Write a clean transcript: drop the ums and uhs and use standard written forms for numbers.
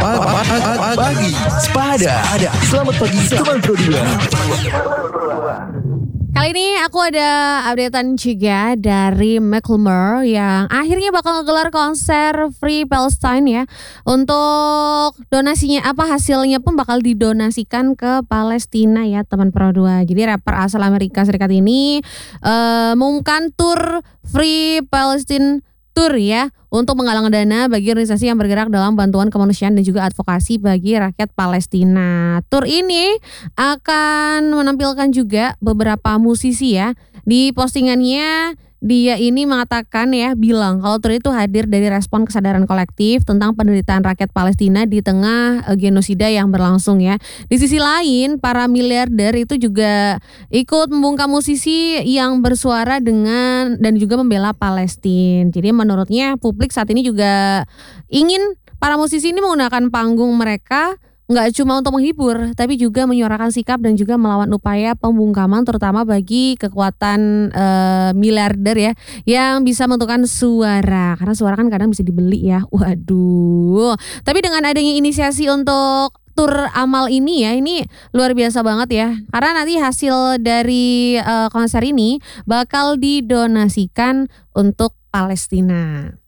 Pagi Sepada. Selamat pagi teman Pro 2. Kali ini aku ada updatean juga dari Macklemore yang akhirnya bakal ngegelar konser Free Palestine ya. Untuk donasinya hasilnya pun bakal didonasikan ke Palestina ya teman Pro 2. Jadi rapper asal Amerika Serikat ini mengumumkan tur Free Palestine Tour ya untuk menggalang dana bagi organisasi yang bergerak dalam bantuan kemanusiaan dan juga advokasi bagi rakyat Palestina. Tur ini akan menampilkan juga beberapa musisi ya. Di postingannya dia ini mengatakan bilang kalau tur itu hadir dari respon kesadaran kolektif tentang penderitaan rakyat Palestina di tengah genosida yang berlangsung ya. Di sisi lain, para miliarder itu juga ikut membungkam musisi yang bersuara dengan dan juga membela Palestina. Jadi menurutnya publik saat ini juga ingin para musisi ini menggunakan panggung mereka nggak cuma untuk menghibur, tapi juga menyuarakan sikap dan juga melawan upaya pembungkaman terutama bagi kekuatan miliarder ya yang bisa menentukan suara. Karena suara kan kadang bisa dibeli ya. Waduh. Tapi dengan adanya inisiasi untuk tur amal ini ya, ini luar biasa banget ya. Karena nanti hasil dari konser ini bakal didonasikan untuk Palestina.